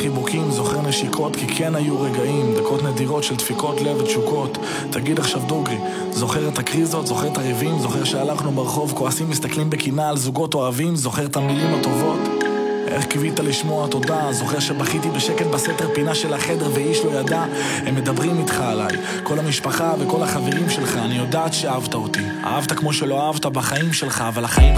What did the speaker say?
חיבוקים, זוכר נשיקות, כי כן היו רגעים, דקות נדירות של דפיקות לב ותשוקות. תגיד עכשיו דוגרי, זוכר את הקריזות, זוכר את הריבים, זוכר שהלכנו ברחוב כועסים מסתכלים בקינה על זוגות אוהבים, זוכר את המילים הטובות, איך קיווית לשמוע תודה, זוכר שבכיתי בשקט בסתר פינה של החדר ואיש לא ידע. הם מדברים איתך עליי, כל המשפחה וכל החברים שלך, אני יודעת שאהבת אותי, אהבת כמו שלא אהבת בחיים שלך, אבל החיים